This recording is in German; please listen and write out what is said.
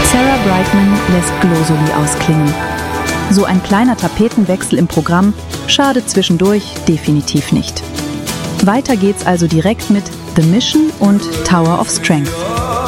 Sarah Brightman lässt Glossoly ausklingen. So ein kleiner Tapetenwechsel im Programm schadet zwischendurch definitiv nicht. Weiter geht's also direkt mit The Mission und Tower of Strength.